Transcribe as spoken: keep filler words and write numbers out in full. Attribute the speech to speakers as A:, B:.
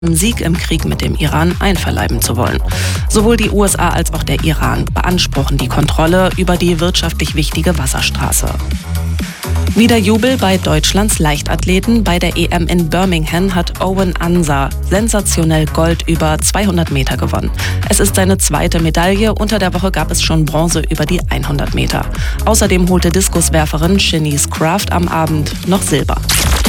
A: Sieg im Krieg mit dem Iran einverleiben zu wollen. Sowohl die U S A als auch der Iran beanspruchen die Kontrolle über die wirtschaftlich wichtige Wasserstraße. Wieder Jubel bei Deutschlands Leichtathleten. Bei der E M in Birmingham hat Owen Ansah sensationell Gold über zweihundert Meter gewonnen. Es ist seine zweite Medaille. Unter der Woche gab es schon Bronze über die hundert Meter. Außerdem holte Diskuswerferin Shanice Craft am Abend noch Silber.